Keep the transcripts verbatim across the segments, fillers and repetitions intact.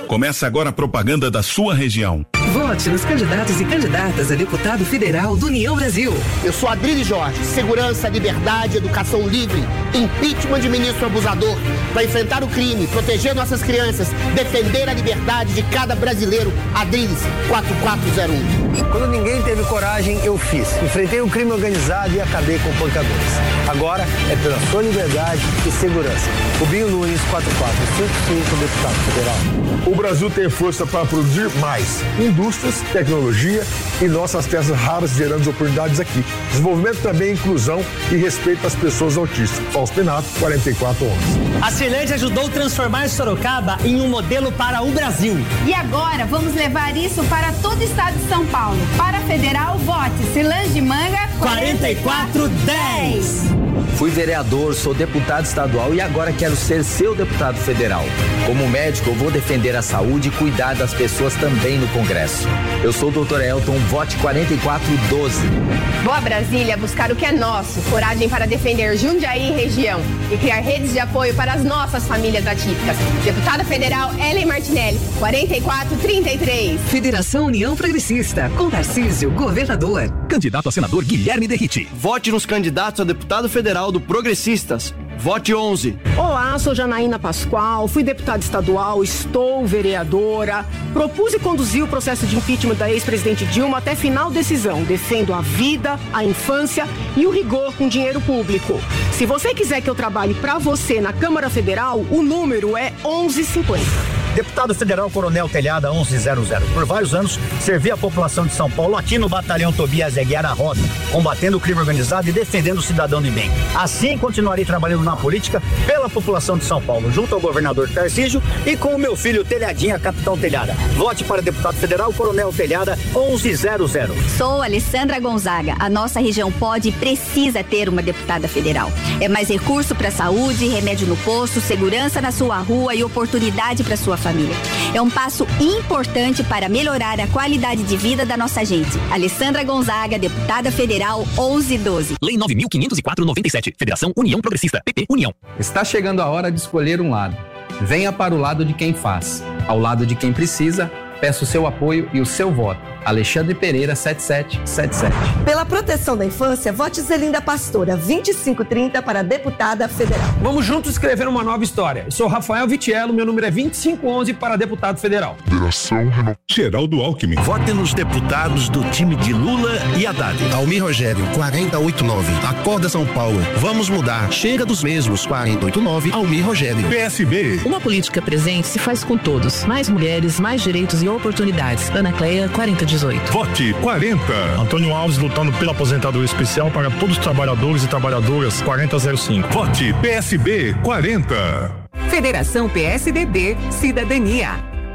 Começa agora a propaganda da sua região. Vote nos candidatos e candidatas a deputado federal do União Brasil. Eu sou Adriles Jorge. Segurança, liberdade, educação livre, impeachment de ministro abusador, para enfrentar o crime, proteger nossas crianças, defender a liberdade de cada brasileiro. Adriles, quatro quatro zero um. Quando ninguém teve coragem, eu fiz. Enfrentei o crime organizado e acabei com pancadores. Agora é pela sua liberdade e segurança. Rubinho Nunes, quatro quatro cinco cinco, deputado federal. O Brasil tem força para produzir mais indústrias, tecnologia e nossas terras raras gerando oportunidades aqui. Desenvolvimento também, inclusão e respeito às pessoas autistas. Fausto Pinato, quarenta e quatro onze. A Cirlande ajudou a transformar Sorocaba em um modelo para o Brasil. E agora vamos levar isso para todo o estado de São Paulo. Para a Federal, vote Cirlande de Manga quarenta e quatro dez. Fui vereador, sou deputado estadual e agora quero ser seu deputado federal. Como médico, eu vou defender a saúde e cuidar das pessoas também no Congresso. Eu sou o doutor Elton, vote quarenta e quatro doze. Vou a Brasília buscar o que é nosso, coragem para defender Jundiaí e região e criar redes de apoio para as nossas famílias atípicas. Deputada federal Ellen Martinelli, quarenta e quatro trinta e três. Federação União Progressista, com Tarcísio, governador. Candidato a senador Guilherme Derriti. Vote nos candidatos a deputado federal do Progressistas. Vote onze. Olá, sou Janaína Pascoal, fui deputada estadual, estou vereadora. Propus e conduzi o processo de impeachment da ex-presidente Dilma até final decisão. Defendo a vida, a infância e o rigor com dinheiro público. Se você quiser que eu trabalhe para você na Câmara Federal, o número é onze cinquenta. Deputado Federal Coronel Telhada onze zero zero. Por vários anos, servi a população de São Paulo aqui no Batalhão Tobias Aguiar à Roda, combatendo o crime organizado e defendendo o cidadão de bem. Assim, continuarei trabalhando na política pela população de São Paulo, junto ao governador Tarcísio e com o meu filho Telhadinha, capitão Telhada. Vote para deputado federal Coronel Telhada onze zero zero. Sou Alessandra Gonzaga. A nossa região pode e precisa ter uma deputada federal. É mais recurso para saúde, remédio no posto, segurança na sua rua e oportunidade para sua família. É um passo importante para melhorar a qualidade de vida da nossa gente. Alessandra Gonzaga, deputada federal onze doze. Lei nove mil quinhentos e quatro noventa e sete. Federação União Progressista. P P União. Está chegando a hora de escolher um lado. Venha para o lado de quem faz. Ao lado de quem precisa, peço o seu apoio e o seu voto. Alexandre Pereira, sete sete sete sete. Pela proteção da infância, vote Zelinda Pastora, vinte e cinco trinta para deputada federal. Vamos juntos escrever uma nova história. Eu sou Rafael Vitiello, meu número é vinte e cinco onze para deputado federal. Federação Geraldo Alckmin. Vote nos deputados do time de Lula e Haddad. Almir Rogério, quarenta e oito nove. Acorda São Paulo. Vamos mudar. Chega dos mesmos. quarenta e oito nove. Almir Rogério. P S B. Uma política presente se faz com todos. Mais mulheres, mais direitos e oportunidades. Ana Cleia, quarenta dezoito. Vote quarenta. Antônio Alves lutando pela aposentadoria especial para todos os trabalhadores e trabalhadoras, quarenta zero cinco. Vote P S B quarenta. Federação P S D B Cidadania.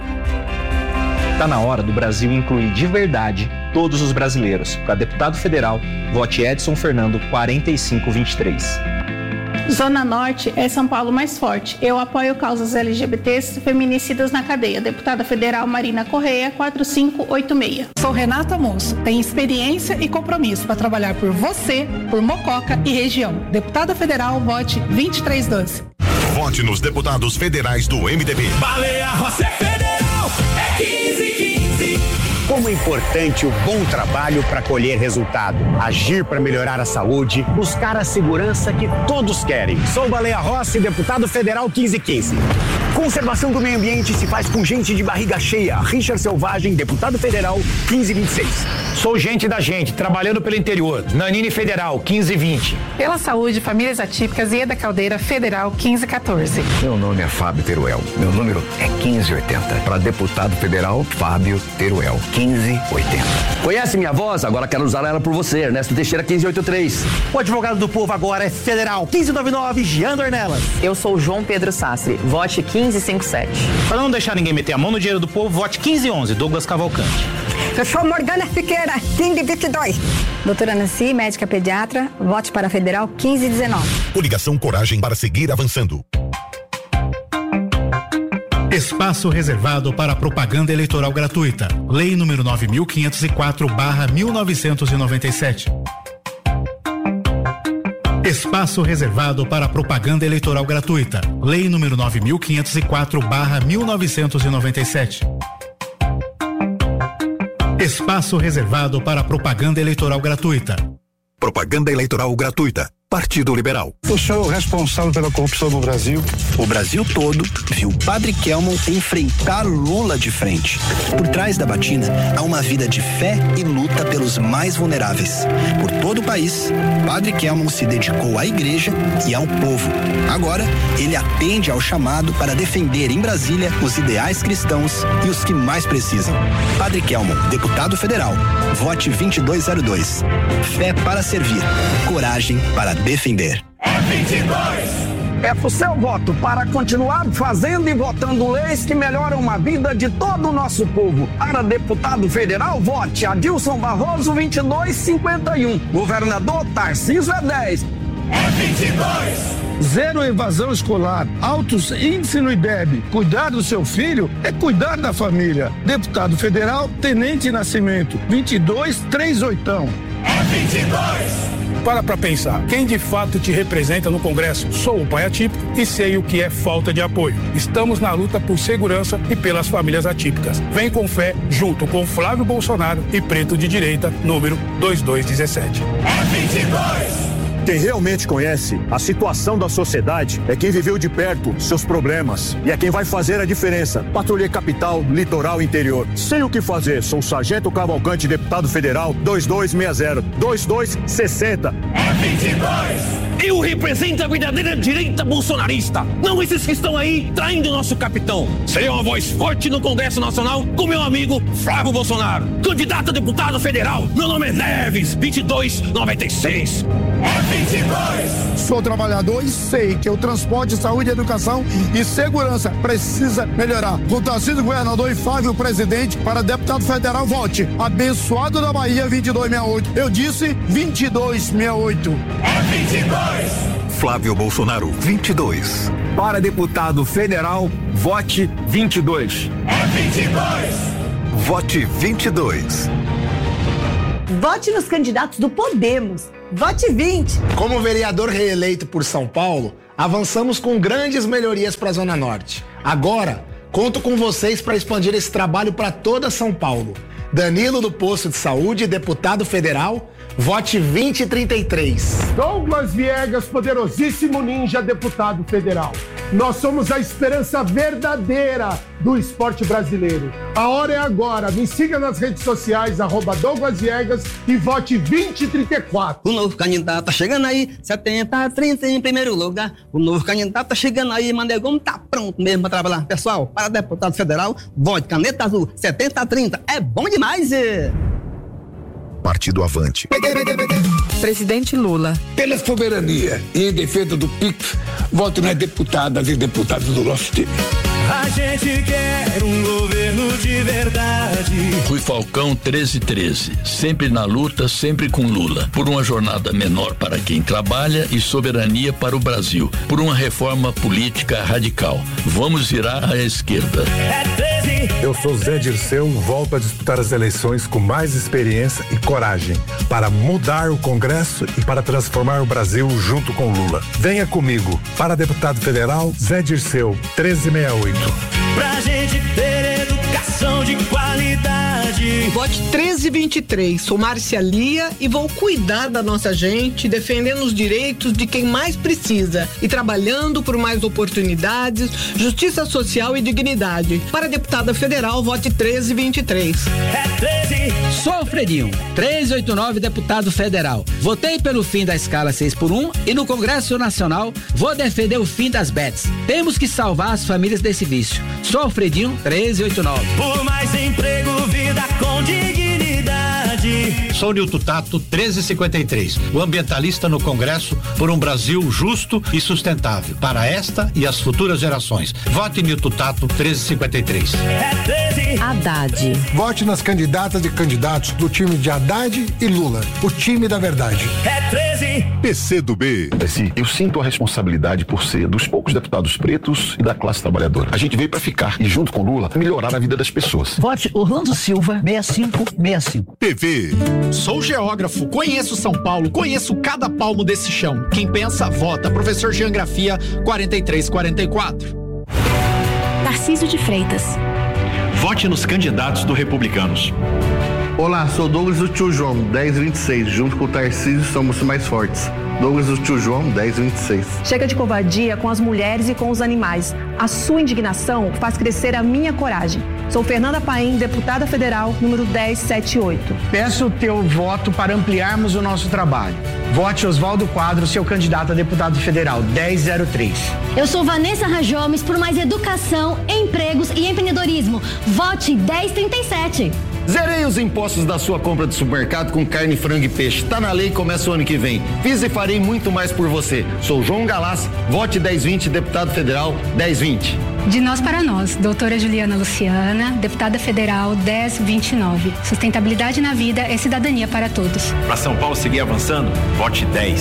Está na hora do Brasil incluir de verdade todos os brasileiros. Para deputado federal, vote Edson Fernando, quarenta e cinco vinte e três. Zona Norte é São Paulo mais forte. Eu apoio causas L G B Ts feminicidas na cadeia. Deputada federal Marina Correia, quatro cinco oito seis. Sou Renata Moço. Tenho experiência e compromisso para trabalhar por você, por Mococa e região. Deputada federal, vote vinte e três doze. Vote nos deputados federais do M D B. Baleia Rossi é federal, é quinze quinze. Como é importante o bom trabalho para colher resultado, agir para melhorar a saúde, buscar a segurança que todos querem. Sou Baleia Rossi, deputado federal quinze quinze. Conservação do meio ambiente se faz com gente de barriga cheia. Richard Selvagem, deputado federal quinze vinte e seis. Sou gente da gente, trabalhando pelo interior. Nanine Federal quinze vinte. Pela saúde, famílias atípicas e Eda Caldeira Federal quinze quatorze. Meu nome é Fábio Teruel. Meu número é quinze oitenta. Para deputado federal, Fábio Teruel, quinze oitenta. Conhece minha voz? Agora quero usar ela por você. Ernesto Teixeira, quinze oitenta e três. O advogado do povo agora é federal, quinze noventa e nove, Jean Dornelas. Eu sou João Pedro Sastre. Vote quinze cinquenta e sete. Para não deixar ninguém meter a mão no dinheiro do povo, vote quinze onze, Douglas Cavalcante. Eu sou Morgana Siqueira, quinze vinte e dois. Doutora Nancy, médica pediatra, vote para a federal quinze dezenove. Coligação Coragem para seguir avançando. Espaço reservado para propaganda eleitoral gratuita. Lei número nove mil quinhentos e quatro barra mil novecentos e noventa e sete. Espaço reservado para propaganda eleitoral gratuita. Lei número nove mil quinhentos e quatro barra mil novecentos e noventa e sete. Espaço reservado para propaganda eleitoral gratuita. Propaganda eleitoral gratuita. Partido Liberal. Eu sou o responsável pela corrupção no Brasil. O Brasil todo viu o Padre Kelmon enfrentar Lula de frente. Por trás da batina há uma vida de fé e luta pelos mais vulneráveis. Por todo o país, Padre Kelmon se dedicou à igreja e ao povo. Agora, ele atende ao chamado para defender em Brasília os ideais cristãos e os que mais precisam. Padre Kelmon, deputado federal. Vote vinte e dois zero dois. Fé para servir. Coragem para defender. É vinte e dois. É o seu voto para continuar fazendo e votando leis que melhoram a vida de todo o nosso povo. Para deputado federal, vote Adilson Barroso vinte e dois cinquenta e um. Governador Tarcísio é dez. É vinte e dois. Zero evasão escolar, altos índices no I D E B. Cuidar do seu filho é cuidar da família. Deputado federal, Tenente Nascimento, vinte e dois trinta e oito. É vinte e dois. Para pra pensar, quem de fato te representa no Congresso? Sou o pai atípico e sei o que é falta de apoio. Estamos na luta por segurança e pelas famílias atípicas. Vem com fé, junto com Flávio Bolsonaro e Preto de Direita, número vinte e dois dezessete. É vinte e dois. Quem realmente conhece a situação da sociedade é quem viveu de perto seus problemas e é quem vai fazer a diferença. Patrulha Capital, Litoral, Interior. Sei o que fazer, sou Sargento Cavalcante, deputado federal, vinte e dois sessenta, vinte e dois sessenta. É vinte e dois. Eu represento a verdadeira direita bolsonarista, não esses que estão aí traindo o nosso capitão. Serei uma voz forte no Congresso Nacional com meu amigo Flávio Bolsonaro, candidato a deputado federal. Meu nome é Neves, vinte e dois noventa e seis. É vinte e dois. Sou trabalhador e sei que o transporte, saúde, educação e segurança precisa melhorar. Com Tarcísio governador e Flávio presidente, para deputado federal, vote abençoado da Bahia vinte e dois sessenta e oito. Eu disse vinte e dois sessenta e oito. É vinte e dois. Flávio Bolsonaro, vinte e dois. Para deputado federal, vote vinte e dois. É vinte e dois. Vote vinte e dois. Vote nos candidatos do Podemos. Vote vinte. Como vereador reeleito por São Paulo, avançamos com grandes melhorias para a Zona Norte. Agora, conto com vocês para expandir esse trabalho para toda São Paulo. Danilo do Posto de Saúde, deputado federal, vote vinte e trinta e três. Douglas Viegas, poderosíssimo ninja, deputado federal. Nós somos a esperança verdadeira do esporte brasileiro. A hora é agora. Me siga nas redes sociais, arroba Douglas Viegas e vote vinte e trinta e quatro. O novo candidato tá chegando aí, setenta a trinta em primeiro lugar. O novo candidato tá chegando aí, Mané Gomes tá pronto mesmo pra trabalhar. Pessoal, para deputado federal, vote caneta azul, setenta a trinta. É bom demais, é. Partido Avante. Presidente Lula. Pela soberania e em defesa do P I C, vote nas deputadas e deputados do nosso time. A gente quer um governo de verdade. Rui Falcão treze treze, sempre na luta, sempre com Lula, por uma jornada menor para quem trabalha e soberania para o Brasil, por uma reforma política radical. Vamos virar à esquerda. É treze. Eu sou Zé Dirceu, volto a disputar as eleições com mais experiência e coragem para mudar o Congresso e para transformar o Brasil junto com Lula. Venha comigo, para deputado federal, Zé Dirceu, treze sessenta e oito. Pra gente ter educação de qualidade. Vote treze vinte e três. Sou Márcia Lia e vou cuidar da nossa gente, defendendo os direitos de quem mais precisa e trabalhando por mais oportunidades, justiça social e dignidade. Para deputada federal, vote treze vinte e três. É treze. Sou Alfredinho, trezentos e oitenta e nove, deputado federal. Votei pelo fim da escala seis por um e no Congresso Nacional vou defender o fim das bets. Temos que salvar as famílias desse vício. Sou Alfredinho, trezentos e oitenta e nove. Por mais emprego, vida com dignidade. Sou Nilton Tato, treze cinquenta e três. O ambientalista no Congresso por um Brasil justo e sustentável para esta e as futuras gerações. Vote Nilton Tato, treze cinquenta e três. É treze. Haddad. Vote nas candidatas e candidatos do time de Haddad e Lula, o time da verdade. É treze. P C do B. Eu sinto a responsabilidade por ser dos poucos deputados pretos e da classe trabalhadora. A gente veio para ficar e, junto com Lula, melhorar a vida das pessoas. Vote Orlando Silva, sessenta e cinco sessenta e cinco. T V. Sou geógrafo, conheço São Paulo, conheço cada palmo desse chão. Quem pensa, vota. Professor Geografia quarenta e três quarenta e quatro. Tarcísio de Freitas. Vote nos candidatos do Republicanos. Olá, sou Douglas do Tio João, dez vinte e seis. Junto com o Tarcísio somos mais fortes. Douglas do Tio João, dez vinte e seis. Chega de covardia com as mulheres e com os animais. A sua indignação faz crescer a minha coragem. Sou Fernanda Paim, deputada federal, número dez setenta e oito. Peço o teu voto para ampliarmos o nosso trabalho. Vote Oswaldo Quadros, seu candidato a deputado federal, dez zero três. Eu sou Vanessa Rajomes, por mais educação, empregos e empreendedorismo. Vote dez trinta e sete. Zerei os impostos da sua compra de supermercado com carne, frango e peixe. Tá na lei e começa o ano que vem. Fiz e farei muito mais por você. Sou João Galás, vote dez vinte, deputado federal, dez vinte. De nós para nós, doutora Juliana Luciana, deputada federal, dez vinte e nove. Sustentabilidade na vida é cidadania para todos. Para São Paulo seguir avançando, vote dez.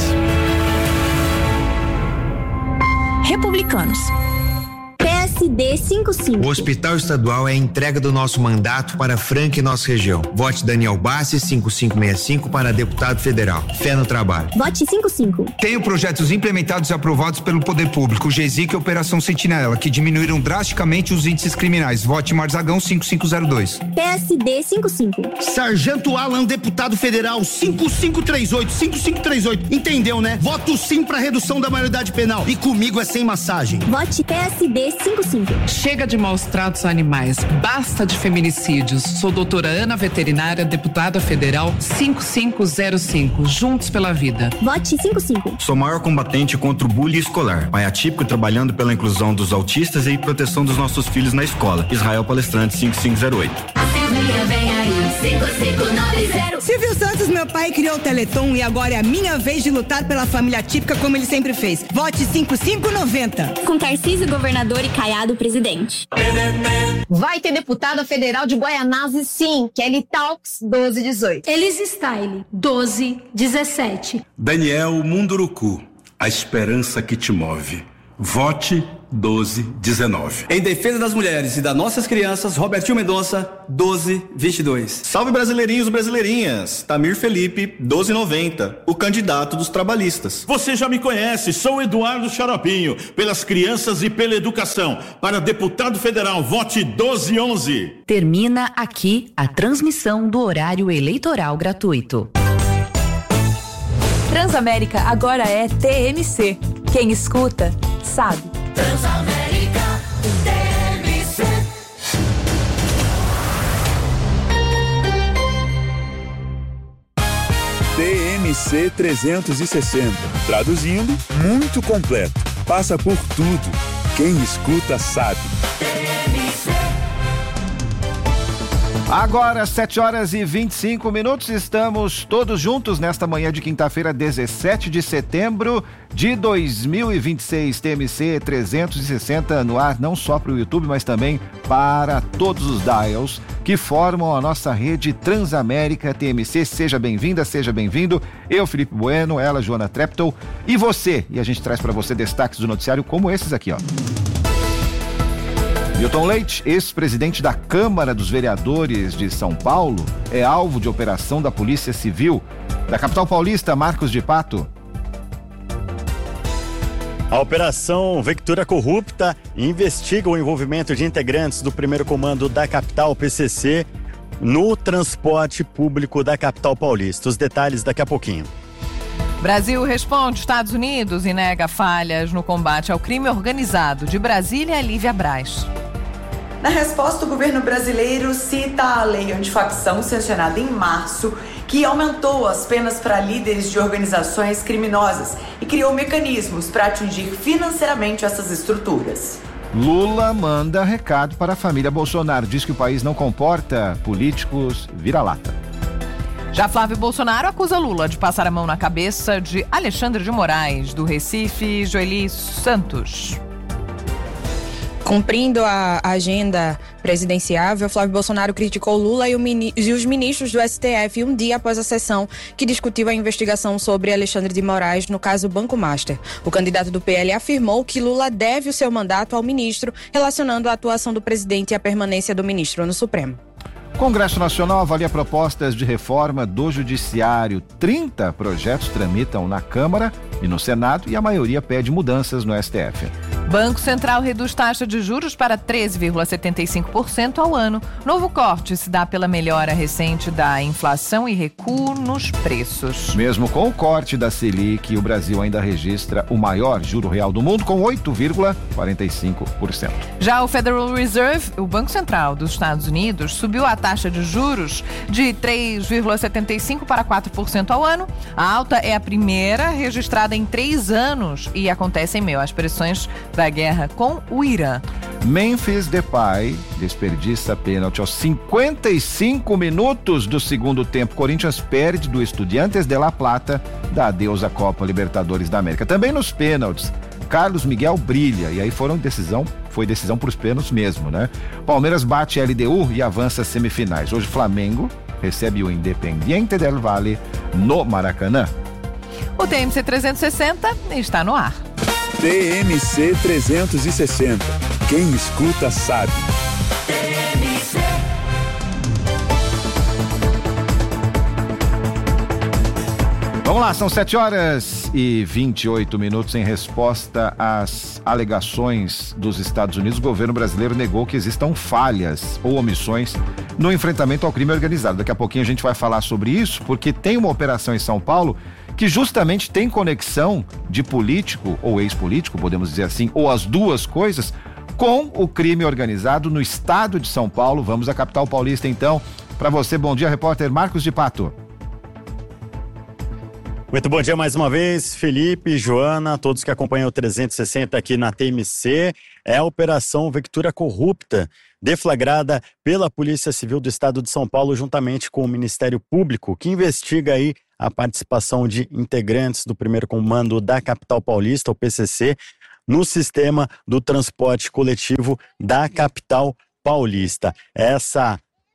Republicanos. P S D cinquenta e cinco. O Hospital Estadual é a entrega do nosso mandato para Franca e nossa região. Vote Daniel Bassi, cinco cinco seis cinco, para deputado federal. Fé no trabalho. Vote cinquenta e cinco. Tenho projetos implementados e aprovados pelo Poder Público, o GESIC e a Operação Sentinela, que diminuíram drasticamente os índices criminais. Vote Marzagão, cinco cinco zero dois. P S D cinquenta e cinco. Sargento Alan, deputado federal, cinco cinco três oito, cinco cinco três oito. Entendeu, né? Voto sim para redução da maioridade penal. E comigo é sem massagem. Vote P S D cinquenta e cinco. Chega de maus tratos a animais, basta de feminicídios. Sou doutora Ana Veterinária, deputada federal, cinco cinco zero cinco. Juntos pela vida. Vote cinquenta e cinco. Sou maior combatente contra o bullying escolar. Pai atípico trabalhando pela inclusão dos autistas e proteção dos nossos filhos na escola. Israel Palestrante, cinco cinco zero oito. cinco cinco nove zero. Silvio Santos, meu pai, criou o Teleton e agora é a minha vez de lutar pela família típica como ele sempre fez. Vote cinquenta e cinco noventa. Com Tarcísio, governador, e Caiado, presidente. Vai ter deputada federal de Guaianazes, sim. Kelly Talks, doze dezoito. Elis Style, doze dezessete. Daniel Munduruku, a esperança que te move. Vote doze dezenove. Em defesa das mulheres e das nossas crianças, Robertinho Mendonça, doze vinte e dois. Salve brasileirinhos e brasileirinhas. Tamir Felipe, doze noventa, o candidato dos trabalhistas. Você já me conhece, sou Eduardo Xaropinho, pelas crianças e pela educação. Para deputado federal, vote doze onze. Termina aqui a transmissão do horário eleitoral gratuito. Transamérica agora é T M C. Quem escuta, sabe. Transamérica, T M C. T M C trezentos e sessenta. Traduzindo, muito completo. Passa por tudo. Quem escuta, sabe. Agora, sete horas e vinte e cinco minutos, estamos todos juntos nesta manhã de quinta-feira, dezessete de setembro de dois mil e vinte e seis. T M C trezentos e sessenta no ar, não só para o YouTube, mas também para todos os dials que formam a nossa rede Transamérica T M C. Seja bem-vinda, seja bem-vindo. Eu, Felipe Bueno, ela, Joana Treptow, e você. E a gente traz para você destaques do noticiário como esses aqui, ó. Milton Leite, ex-presidente da Câmara dos Vereadores de São Paulo, é alvo de operação da Polícia Civil. Da capital paulista, Marcos de Pato. A Operação Vectura Corrupta investiga o envolvimento de integrantes do primeiro comando da capital, P C C, no transporte público da capital paulista. Os detalhes daqui a pouquinho. Brasil responde Estados Unidos e nega falhas no combate ao crime organizado. De Brasília, Lívia Braz. Na resposta, o governo brasileiro cita a lei antifacção sancionada em março, que aumentou as penas para líderes de organizações criminosas e criou mecanismos para atingir financeiramente essas estruturas. Lula manda recado para a família Bolsonaro. Diz que o país não comporta políticos vira-lata. Já Flávio Bolsonaro acusa Lula de passar a mão na cabeça de Alexandre de Moraes, do Recife, Joeli Santos. Cumprindo a agenda presidenciável, Flávio Bolsonaro criticou Lula e, o mini- e os ministros do S T F um dia após a sessão que discutiu a investigação sobre Alexandre de Moraes no caso Banco Master. O candidato do P L afirmou que Lula deve o seu mandato ao ministro, relacionando a atuação do presidente e a permanência do ministro no Supremo. Congresso Nacional avalia propostas de reforma do Judiciário. trinta projetos tramitam na Câmara e no Senado e a maioria pede mudanças no S T F. Banco Central reduz taxa de juros para treze vírgula setenta e cinco por cento ao ano. Novo corte se dá pela melhora recente da inflação e recuo nos preços. Mesmo com o corte da Selic, o Brasil ainda registra o maior juro real do mundo, com oito vírgula quarenta e cinco por cento. Já o Federal Reserve, o Banco Central dos Estados Unidos, subiu a taxa de juros de três vírgula setenta e cinco por cento para quatro por cento ao ano. A alta é a primeira registrada em três anos e acontece em meio às pressões da guerra com o Irã. Memphis Depay desperdiça pênalti aos cinquenta e cinco minutos do segundo tempo. Corinthians perde do Estudiantes de La Plata, dá adeus à Copa Libertadores da América. Também nos pênaltis, Carlos Miguel brilha, e aí foram decisão, foi decisão para os pênaltis mesmo, né? Palmeiras bate L D U e avança às semifinais. Hoje Flamengo recebe o Independiente del Valle no Maracanã. O T M C trezentos e sessenta está no ar. T M C trezentos e sessenta. Quem escuta sabe. Vamos lá, são sete horas e vinte e oito minutos. Em resposta às alegações dos Estados Unidos, o governo brasileiro negou que existam falhas ou omissões no enfrentamento ao crime organizado. Daqui a pouquinho a gente vai falar sobre isso, porque tem uma operação em São Paulo que justamente tem conexão de político ou ex-político, podemos dizer assim, ou as duas coisas, com o crime organizado no estado de São Paulo. Vamos à capital paulista então. Para você, bom dia, repórter Marcos de Pato. Muito bom dia mais uma vez, Felipe, Joana, todos que acompanham o trezentos e sessenta aqui na T M C. É a Operação Vectura Corrupta, deflagrada pela Polícia Civil do Estado de São Paulo, juntamente com o Ministério Público, que investiga aí a participação de integrantes do primeiro comando da capital paulista, o P C C, no sistema do transporte coletivo da capital paulista. Essa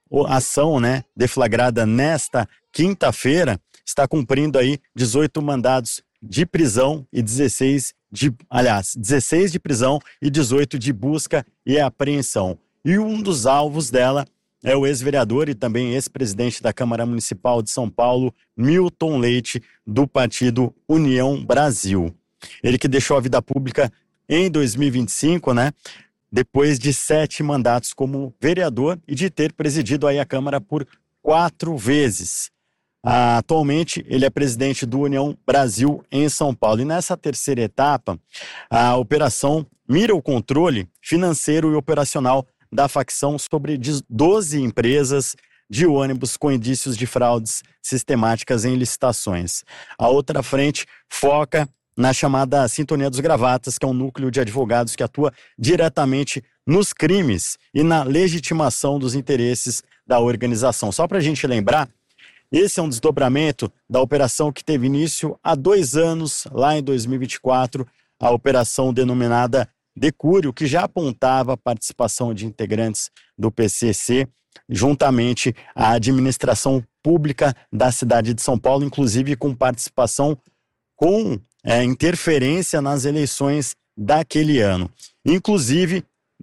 ação, né, deflagrada nesta quinta-feira, está cumprindo aí dezoito mandados de prisão e dezesseis de, aliás, dezesseis de prisão e dezoito de busca e apreensão. E um dos alvos dela é o ex-vereador e também ex-presidente da Câmara Municipal de São Paulo, Milton Leite, do partido União Brasil. Ele que deixou a vida pública em dois mil e vinte e cinco, né? Depois de sete mandatos como vereador e de ter presidido aí a Câmara por quatro vezes. Ah, atualmente, ele é presidente do União Brasil em São Paulo. E nessa terceira etapa, a operação mira o controle financeiro e operacional da facção sobre doze empresas de ônibus com indícios de fraudes sistemáticas em licitações. A outra frente foca na chamada Sintonia dos Gravatas, que é um núcleo de advogados que atua diretamente nos crimes e na legitimação dos interesses da organização. Só para a gente lembrar, esse é um desdobramento da operação que teve início há dois anos, lá em dois mil e vinte e quatro, a operação denominada Decúrio, que já apontava a participação de integrantes do P C C, juntamente à administração pública da cidade de São Paulo, inclusive com participação com é, interferência nas eleições daquele ano. Inclusive,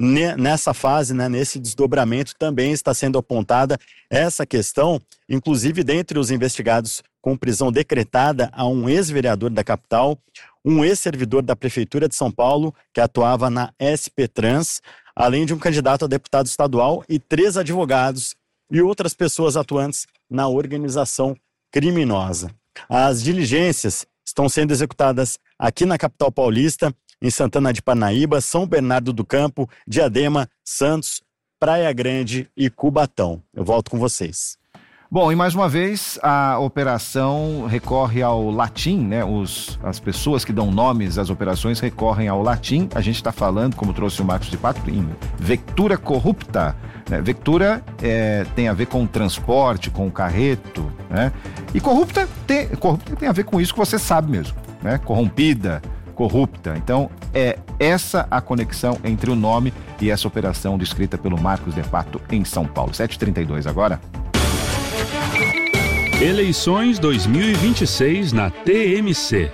nessa fase, né, nesse desdobramento, também está sendo apontada essa questão, inclusive dentre os investigados com prisão decretada a um ex-vereador da capital, um ex-servidor da Prefeitura de São Paulo, que atuava na S P Trans, além de um candidato a deputado estadual e três advogados e outras pessoas atuantes na organização criminosa. As diligências estão sendo executadas aqui na capital paulista, em Santana de Parnaíba, São Bernardo do Campo, Diadema, Santos, Praia Grande e Cubatão. Eu volto com vocês. Bom, e mais uma vez a operação recorre ao latim, né? Os, as pessoas que dão nomes às operações recorrem ao latim. A gente está falando, como trouxe o Marcos de Pato, em Vectura Corrupta. Né? Vectura é, tem a ver com transporte, com carreto, né? E corrupta tem, corrupta tem a ver com isso que você sabe mesmo, né? Corrompida, corrupta. Então, é essa a conexão entre o nome e essa operação descrita pelo Marcos de Pato em São Paulo. sete e trinta e dois agora. Eleições dois mil e vinte e seis na T M C.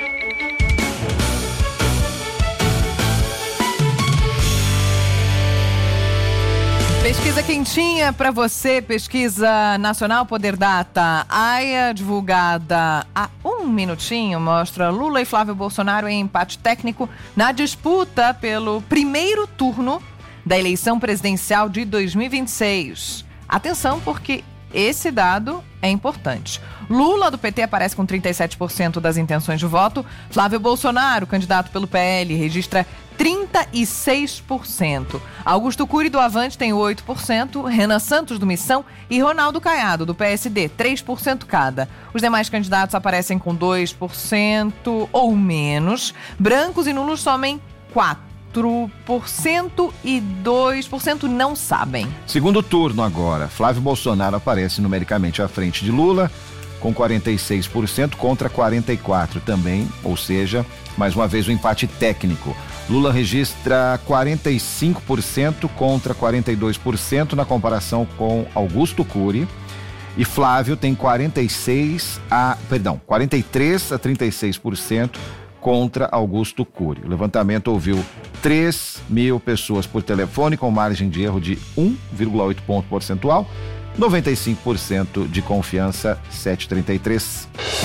Pesquisa Pesquisa quentinha para você, pesquisa nacional Poder Data, A I A divulgada há um minutinho, mostra Lula e Flávio Bolsonaro em empate técnico na disputa pelo primeiro turno da eleição presidencial de dois mil e vinte e seis. Atenção, porque esse dado é importante. Lula, do P T, aparece com trinta e sete por cento das intenções de voto. Flávio Bolsonaro, candidato pelo P L, registra trinta e seis por cento. Augusto Cury, do Avante, tem oito por cento. Renan Santos, do Missão, e Ronaldo Caiado, do P S D, três por cento cada. Os demais candidatos aparecem com dois por cento ou menos. Brancos e nulos somem quatro por cento e dois por cento não sabem. Segundo turno agora, Flávio Bolsonaro aparece numericamente à frente de Lula, com quarenta e seis por cento contra quarenta e quatro por cento também, ou seja, mais uma vez o um empate técnico. Lula registra quarenta e cinco por cento contra quarenta e dois por cento na comparação com Augusto Cury, e Flávio tem quarenta e seis a, perdão, quarenta e três a trinta e seis por cento contra Augusto Cury. O levantamento ouviu três mil pessoas por telefone, com margem de erro de um vírgula oito ponto percentual, noventa e cinco por cento de confiança, sete vírgula trinta e três.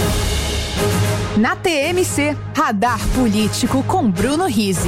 Na T M C, Radar Político com Bruno Rizzi.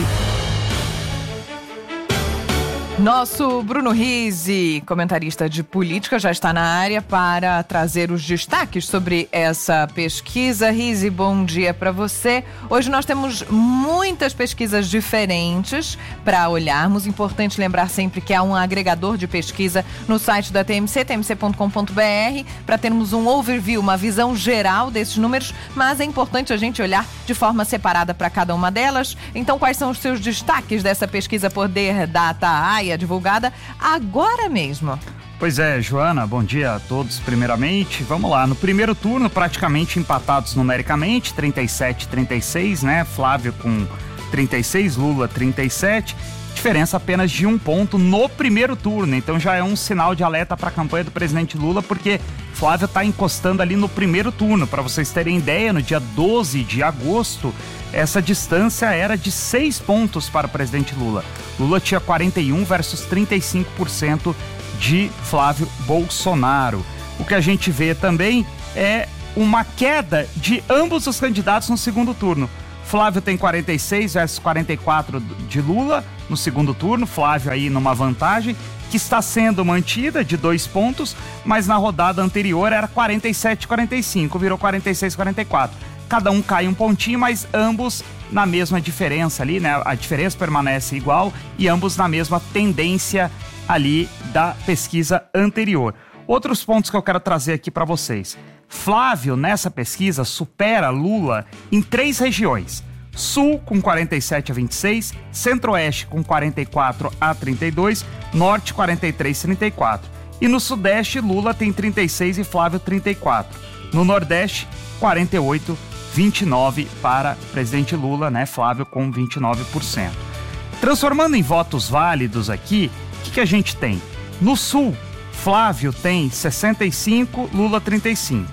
Nosso Bruno Rizzi, comentarista de política, já está na área para trazer os destaques sobre essa pesquisa. Rizzi, bom dia para você. Hoje nós temos muitas pesquisas diferentes para olharmos. Importante lembrar sempre que há um agregador de pesquisa no site da T M C, t m c ponto com ponto b r, para termos um overview, uma visão geral desses números, mas é importante a gente olhar de forma separada para cada uma delas. Então, quais são os seus destaques dessa pesquisa Poder Data A I A, divulgada agora mesmo? Pois é, Joana, bom dia a todos primeiramente. Vamos lá, no primeiro turno praticamente empatados numericamente, trinta e sete a trinta e seis, né? Flávio com trinta e seis, Lula trinta e sete, diferença apenas de um ponto no primeiro turno, então já é um sinal de alerta para a campanha do presidente Lula, porque Flávio está encostando ali no primeiro turno. Para vocês terem ideia, no dia doze de agosto, essa distância era de seis pontos para o presidente Lula. Lula tinha quarenta e um versus trinta e cinco por cento de Flávio Bolsonaro. O que a gente vê também é uma queda de ambos os candidatos no segundo turno. Flávio tem quarenta e seis versus quarenta e quatro de Lula no segundo turno. Flávio aí numa vantagem que está sendo mantida de dois pontos, mas na rodada anterior era quarenta e sete a quarenta e cinco, virou quarenta e seis a quarenta e quatro. Cada um cai um pontinho, mas ambos na mesma diferença ali, né? A diferença permanece igual e ambos na mesma tendência ali da pesquisa anterior. Outros pontos que eu quero trazer aqui para vocês. Flávio, nessa pesquisa, supera Lula em três regiões. Sul com quarenta e sete a vinte e seis, Centro-Oeste com quarenta e quatro a trinta e dois, Norte quarenta e três a trinta e quatro. E no Sudeste, Lula tem trinta e seis e Flávio trinta e quatro. No Nordeste, quarenta e oito a vinte e nove para presidente Lula, né? Flávio com vinte e nove por cento. Transformando em votos válidos aqui, o que, que a gente tem? No Sul, Flávio tem sessenta e cinco, Lula trinta e cinco.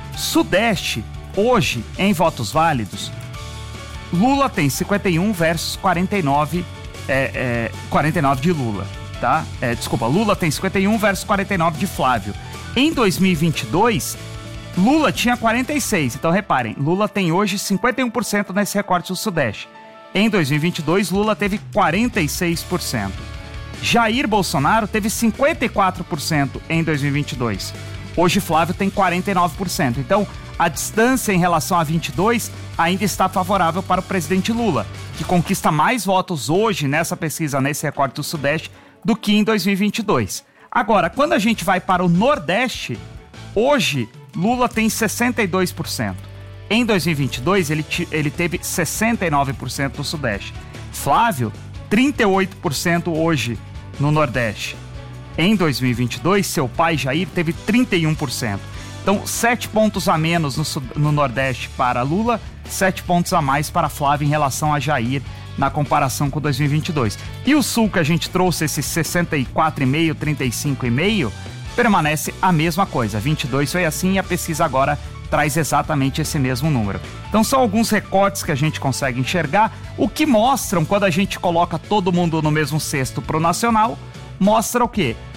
Sudeste, hoje, em votos válidos, Lula tem cinquenta e um versus quarenta e nove, é, é, quarenta e nove de Lula, tá? É, desculpa, Lula tem cinquenta e um versus quarenta e nove de Flávio. Em dois mil e vinte e dois, Lula tinha quarenta e seis, então reparem, Lula tem hoje cinquenta e um por cento nesse recorte do Sudeste. Em dois mil e vinte e dois, Lula teve quarenta e seis por cento. Jair Bolsonaro teve cinquenta e quatro por cento em dois mil e vinte e dois. Hoje Flávio tem quarenta e nove por cento. Então, a distância em relação a vinte e dois ainda está favorável para o presidente Lula, que conquista mais votos hoje nessa pesquisa, nesse recorte do Sudeste, do que em dois mil e vinte e dois. Agora, quando a gente vai para o Nordeste, hoje Lula tem sessenta e dois por cento. Em dois mil e vinte e dois, ele, ele teve sessenta e nove por cento no Sudeste. Flávio, trinta e oito por cento hoje no Nordeste. Em dois mil e vinte e dois, seu pai Jair teve trinta e um por cento. Então, sete pontos a menos no, no Nordeste para Lula, sete pontos a mais para Flávio em relação a Jair na comparação com dois mil e vinte e dois. E o Sul, que a gente trouxe esse sessenta e quatro vírgula cinco, trinta e cinco vírgula cinco, permanece a mesma coisa. vinte e dois foi assim e a pesquisa agora traz exatamente esse mesmo número. Então são alguns recortes que a gente consegue enxergar, o que mostram, quando a gente coloca todo mundo no mesmo cesto pro nacional, mostra o quê?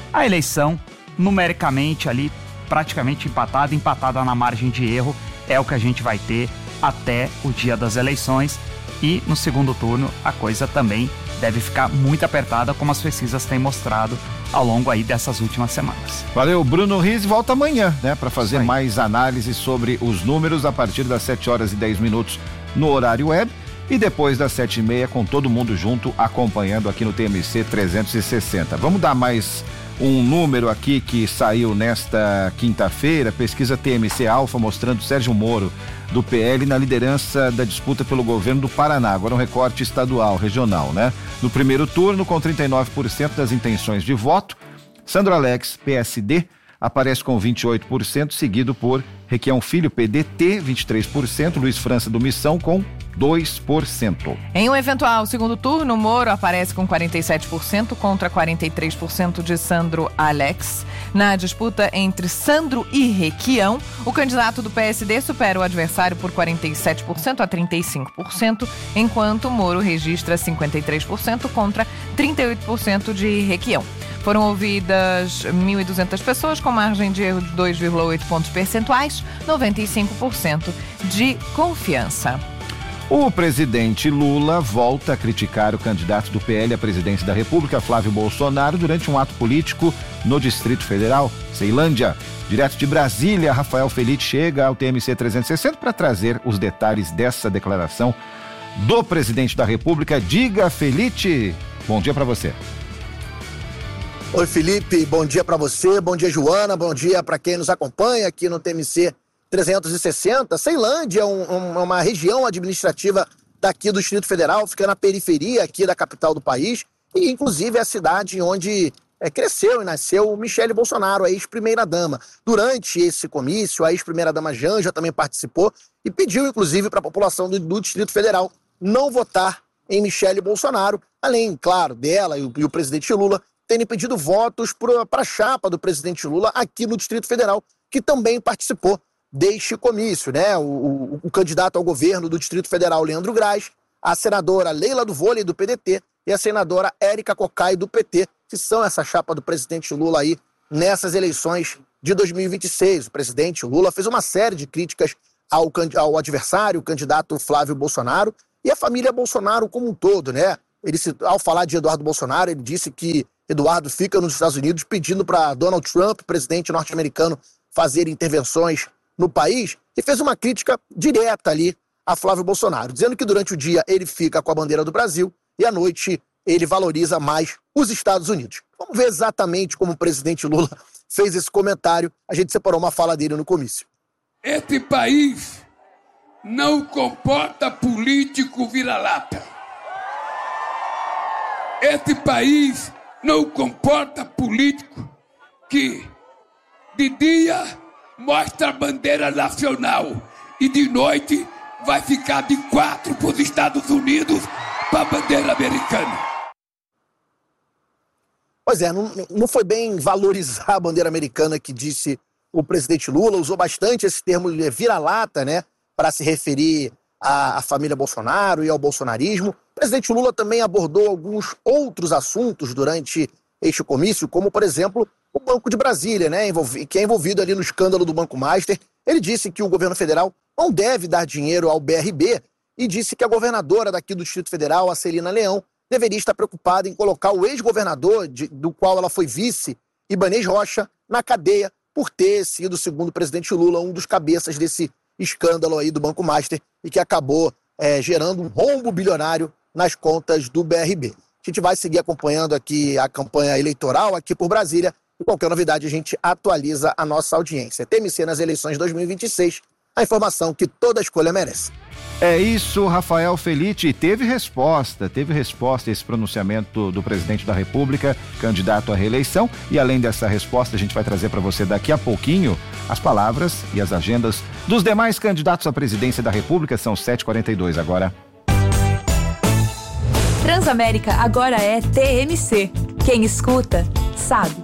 A eleição, numericamente ali, praticamente empatada, empatada na margem de erro, é o que a gente vai ter até o dia das eleições. E no segundo turno a coisa também deve ficar muito apertada, como as pesquisas têm mostrado ao longo aí dessas últimas semanas. Valeu, Bruno Riz volta amanhã, né, para fazer mais análise sobre os números a partir das sete horas e dez minutos no horário web e depois das sete e meia com todo mundo junto acompanhando aqui no T M C trezentos e sessenta. Vamos dar mais um número aqui que saiu nesta quinta-feira, pesquisa T M C Alfa mostrando Sérgio Moro do P L na liderança da disputa pelo governo do Paraná, agora um recorte estadual, regional, né? No primeiro turno, com trinta e nove por cento das intenções de voto, Sandro Alex, P S D, aparece com vinte e oito por cento, seguido por Requião Filho, P D T, vinte e três por cento, Luiz França do Missão com dois por cento. Em um eventual segundo turno, Moro aparece com quarenta e sete por cento contra quarenta e três por cento de Sandro Alex. Na disputa entre Sandro e Requião, o candidato do P S D supera o adversário por quarenta e sete por cento a trinta e cinco por cento, enquanto Moro registra cinquenta e três por cento contra trinta e oito por cento de Requião. Foram ouvidas mil e duzentas pessoas com margem de erro de dois vírgula oito pontos percentuais, noventa e cinco por cento de confiança. O presidente Lula volta a criticar o candidato do P L à presidência da República, Flávio Bolsonaro, durante um ato político no Distrito Federal, Ceilândia. Direto de Brasília, Rafael Felite chega ao T M C trezentos e sessenta para trazer os detalhes dessa declaração do presidente da República. Diga, Felite, bom dia para você. Oi, Felipe, bom dia para você, bom dia, Joana, bom dia para quem nos acompanha aqui no T M C trezentos e sessenta. Ceilândia é um, um, uma região administrativa daqui do Distrito Federal, fica na periferia aqui da capital do país e, inclusive, é a cidade onde é, cresceu e nasceu Michele Bolsonaro, a ex-primeira-dama. Durante esse comício, a ex-primeira-dama Janja também participou e pediu, inclusive, para a população do, do Distrito Federal não votar em Michele Bolsonaro, além, claro, dela e o, e o presidente Lula terem pedido votos para a chapa do presidente Lula aqui no Distrito Federal, que também participou deste comício, né? O, o, o candidato ao governo do Distrito Federal, Leandro Graz, a senadora Leila do Vôlei, do P D T, e a senadora Érica Cocai, do P T, que são essa chapa do presidente Lula aí nessas eleições de dois mil e vinte e seis. O presidente Lula fez uma série de críticas ao, ao adversário, o candidato Flávio Bolsonaro, e a família Bolsonaro como um todo, né? Ele, ao falar de Eduardo Bolsonaro, ele disse que Eduardo fica nos Estados Unidos pedindo para Donald Trump, presidente norte-americano, fazer intervenções no país, e fez uma crítica direta ali a Flávio Bolsonaro, dizendo que durante o dia ele fica com a bandeira do Brasil e à noite ele valoriza mais os Estados Unidos. Vamos ver exatamente como o presidente Lula fez esse comentário. A gente separou uma fala dele no comício. Este país não comporta político vira-lata. Este país não comporta político que de dia mostra a bandeira nacional e de noite vai ficar de quatro para os Estados Unidos para a bandeira americana. Pois é, não, não foi bem valorizar a bandeira americana que disse o presidente Lula, usou bastante esse termo vira-lata, né, para se referir à, à família Bolsonaro e ao bolsonarismo. O presidente Lula também abordou alguns outros assuntos durante este comício, como, por exemplo, o Banco de Brasília, né, que é envolvido ali no escândalo do Banco Master. Ele disse que o governo federal não deve dar dinheiro ao B R B e disse que a governadora daqui do Distrito Federal, a Celina Leão, deveria estar preocupada em colocar o ex-governador, de, do qual ela foi vice, Ibanez Rocha, na cadeia por ter sido, segundo o presidente Lula, um dos cabeças desse escândalo aí do Banco Master e que acabou é, gerando um rombo bilionário nas contas do B R B. A gente vai seguir acompanhando aqui a campanha eleitoral aqui por Brasília. E qualquer novidade a gente atualiza a nossa audiência. T M C nas eleições dois mil e vinte e seis, a informação que toda escolha merece. É isso, Rafael Felite. Teve resposta, teve resposta a esse pronunciamento do presidente da República, candidato à reeleição. E além dessa resposta, a gente vai trazer para você daqui a pouquinho as palavras e as agendas dos demais candidatos à presidência da República. São sete e quarenta e dois agora. Transamérica agora é T M C. Quem escuta, sabe.